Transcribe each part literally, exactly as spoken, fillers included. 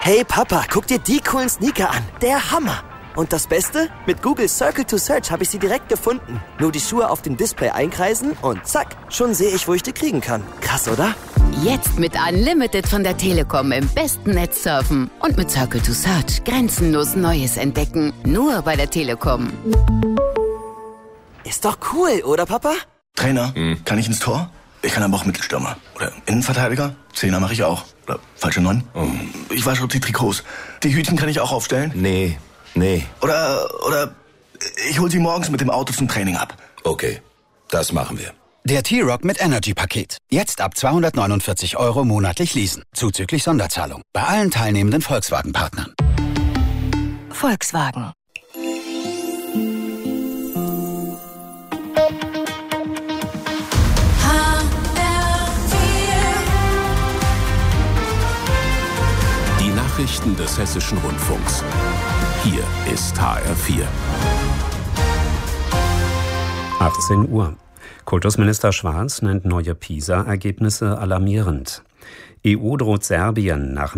Hey Papa, guck dir die coolen Sneaker an. Der Hammer. Und das Beste? Mit Google Circle to Search habe ich sie direkt gefunden. Nur die Schuhe auf dem Display einkreisen und zack, schon sehe ich, wo ich die kriegen kann. Krass, oder? Jetzt mit Unlimited von der Telekom im besten Netz surfen. Und mit Circle to Search grenzenlos Neues entdecken. Nur bei der Telekom. Ist doch cool, oder Papa? Trainer, hm. kann ich ins Tor? Ich kann aber auch Mittelstürmer. Oder Innenverteidiger? Zehner mache ich auch. Oder falsche Neun? Oh. Ich wasche auch die Trikots. Die Hütchen kann ich auch aufstellen? Nee, nee. Oder, oder ich hol sie morgens mit dem Auto zum Training ab. Okay, das machen wir. Der T-Rock mit Energy-Paket. Jetzt ab zweihundertneunundvierzig Euro monatlich leasen. Zuzüglich Sonderzahlung. Bei allen teilnehmenden Volkswagen-Partnern. Volkswagen. Die Nachrichten des Hessischen Rundfunks. Hier ist H R vier. achtzehn Uhr. Kultusminister Schwarz nennt neue PISA-Ergebnisse alarmierend. E U droht Serbien nach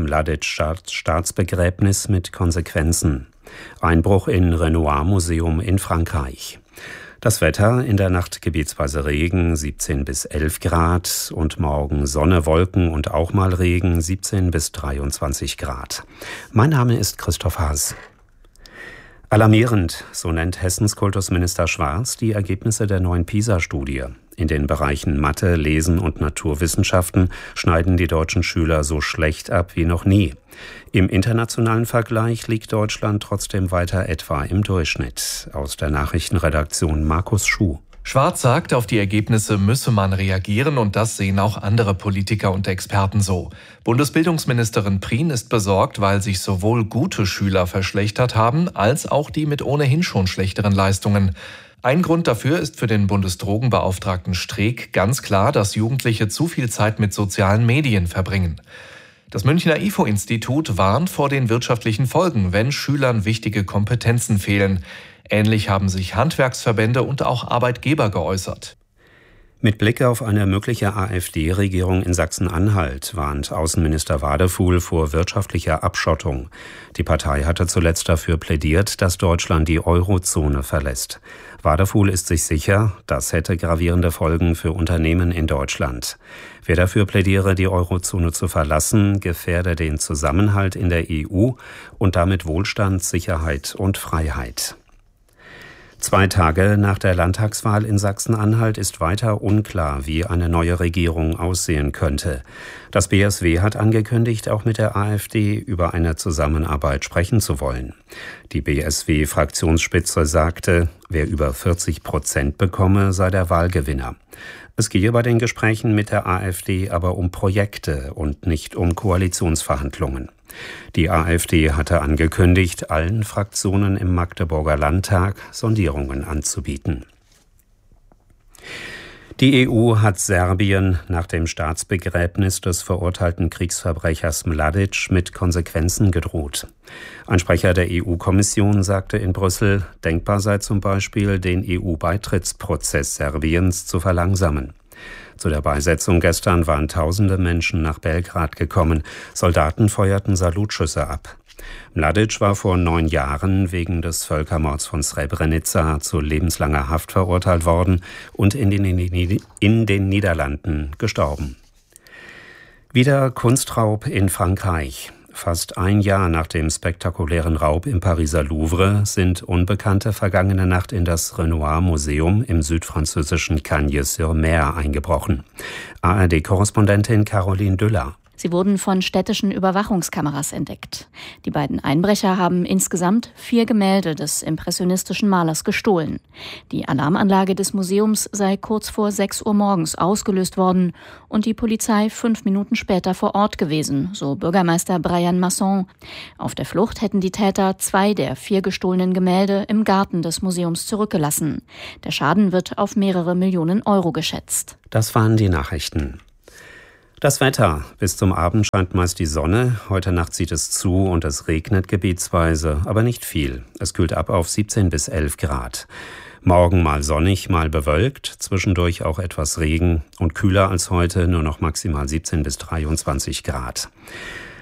Mladic-Staatsbegräbnis mit Konsequenzen. Einbruch in Renoir-Museum in Frankreich. Das Wetter: in der Nacht gebietsweise Regen, siebzehn bis elf Grad, und morgen Sonne, Wolken und auch mal Regen, siebzehn bis dreiundzwanzig Grad. Mein Name ist Christoph Haas. Alarmierend, so nennt Hessens Kultusminister Schwarz die Ergebnisse der neuen PISA-Studie. In den Bereichen Mathe, Lesen und Naturwissenschaften schneiden die deutschen Schüler so schlecht ab wie noch nie. Im internationalen Vergleich liegt Deutschland trotzdem weiter etwa im Durchschnitt. Aus der Nachrichtenredaktion Markus Schuh. Schwarz sagt, auf die Ergebnisse müsse man reagieren, und das sehen auch andere Politiker und Experten so. Bundesbildungsministerin Prien ist besorgt, weil sich sowohl gute Schüler verschlechtert haben, als auch die mit ohnehin schon schlechteren Leistungen. Ein Grund dafür ist für den Bundesdrogenbeauftragten Streeck ganz klar, dass Jugendliche zu viel Zeit mit sozialen Medien verbringen. Das Münchner I F O-Institut warnt vor den wirtschaftlichen Folgen, wenn Schülern wichtige Kompetenzen fehlen. Ähnlich haben sich Handwerksverbände und auch Arbeitgeber geäußert. Mit Blick auf eine mögliche AfD-Regierung in Sachsen-Anhalt warnt Außenminister Wadefuhl vor wirtschaftlicher Abschottung. Die Partei hatte zuletzt dafür plädiert, dass Deutschland die Eurozone verlässt. Wadefuhl ist sich sicher, das hätte gravierende Folgen für Unternehmen in Deutschland. Wer dafür plädiere, die Eurozone zu verlassen, gefährde den Zusammenhalt in der E U und damit Wohlstand, Sicherheit und Freiheit. Zwei Tage nach der Landtagswahl in Sachsen-Anhalt ist weiter unklar, wie eine neue Regierung aussehen könnte. Das B S W hat angekündigt, auch mit der AfD über eine Zusammenarbeit sprechen zu wollen. Die B S W-Fraktionsspitze sagte, wer über vierzig Prozent bekomme, sei der Wahlgewinner. Es gehe bei den Gesprächen mit der AfD aber um Projekte und nicht um Koalitionsverhandlungen. Die AfD hatte angekündigt, allen Fraktionen im Magdeburger Landtag Sondierungen anzubieten. Die E U hat Serbien nach dem Staatsbegräbnis des verurteilten Kriegsverbrechers Mladic mit Konsequenzen gedroht. Ein Sprecher der E U-Kommission sagte in Brüssel, denkbar sei zum Beispiel, den E U-Beitrittsprozess Serbiens zu verlangsamen. Zu der Beisetzung gestern waren tausende Menschen nach Belgrad gekommen. Soldaten feuerten Salutschüsse ab. Mladic war vor neun Jahren wegen des Völkermords von Srebrenica zu lebenslanger Haft verurteilt worden und in den, in den Niederlanden gestorben. Wieder Kunstraub in Frankreich. Fast ein Jahr nach dem spektakulären Raub im Pariser Louvre sind Unbekannte vergangene Nacht in das Renoir-Museum im südfranzösischen Cagnes-sur-Mer eingebrochen. A R D-Korrespondentin Caroline Düller. Sie wurden von städtischen Überwachungskameras entdeckt. Die beiden Einbrecher haben insgesamt vier Gemälde des impressionistischen Malers gestohlen. Die Alarmanlage des Museums sei kurz vor sechs Uhr morgens ausgelöst worden und die Polizei fünf Minuten später vor Ort gewesen, so Bürgermeister Brian Masson. Auf der Flucht hätten die Täter zwei der vier gestohlenen Gemälde im Garten des Museums zurückgelassen. Der Schaden wird auf mehrere Millionen Euro geschätzt. Das waren die Nachrichten. Das Wetter. Bis zum Abend scheint meist die Sonne. Heute Nacht zieht es zu und es regnet gebietsweise, aber nicht viel. Es kühlt ab auf siebzehn bis elf Grad. Morgen mal sonnig, mal bewölkt, zwischendurch auch etwas Regen und kühler als heute, nur noch maximal siebzehn bis dreiundzwanzig Grad.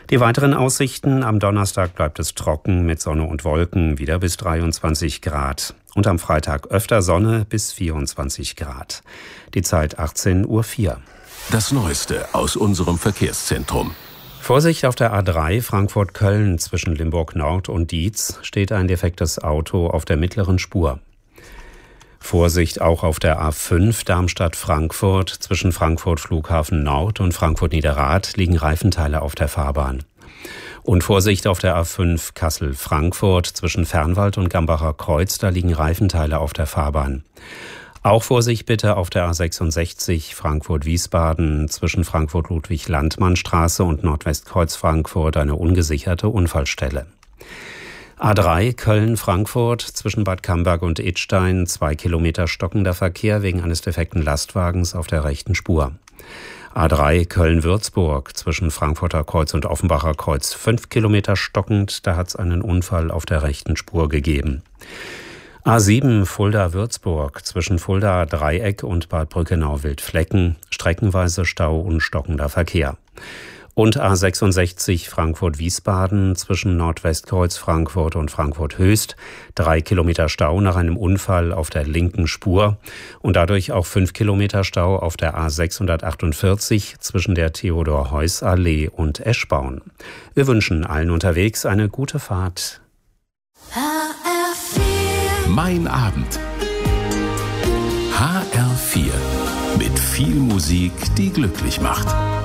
Die weiteren Aussichten: Am Donnerstag bleibt es trocken mit Sonne und Wolken, wieder bis dreiundzwanzig Grad. Und am Freitag öfter Sonne bis vierundzwanzig Grad. Die Zeit achtzehn Uhr vier. Das Neueste aus unserem Verkehrszentrum. Vorsicht auf der A drei Frankfurt-Köln zwischen Limburg Nord und Dietz steht ein defektes Auto auf der mittleren Spur. Vorsicht auch auf der A fünf Darmstadt-Frankfurt zwischen Frankfurt Flughafen Nord und Frankfurt Niederrad liegen Reifenteile auf der Fahrbahn. Und Vorsicht auf der A fünf Kassel-Frankfurt zwischen Fernwald und Gambacher Kreuz, da liegen Reifenteile auf der Fahrbahn. Auch Vorsicht bitte auf der A sechsundsechzig Frankfurt-Wiesbaden zwischen Frankfurt-Ludwig-Landmann-Straße und Nordwestkreuz-Frankfurt eine ungesicherte Unfallstelle. A drei Köln-Frankfurt zwischen Bad Camberg und Idstein, zwei Kilometer stockender Verkehr wegen eines defekten Lastwagens auf der rechten Spur. A drei Köln-Würzburg zwischen Frankfurter Kreuz und Offenbacher Kreuz, fünf Kilometer stockend, da hat es einen Unfall auf der rechten Spur gegeben. A sieben Fulda-Würzburg zwischen Fulda Dreieck und Bad Brückenau-Wildflecken, streckenweise Stau und stockender Verkehr. Und A sechsundsechzig Frankfurt-Wiesbaden zwischen Nordwestkreuz Frankfurt und Frankfurt-Höchst, drei Kilometer Stau nach einem Unfall auf der linken Spur und dadurch auch fünf Kilometer Stau auf der A sechshundertachtundvierzig zwischen der Theodor-Heuss-Allee und Eschborn. Wir wünschen allen unterwegs eine gute Fahrt. Mein Abend. H R vier. Mit viel Musik, die glücklich macht.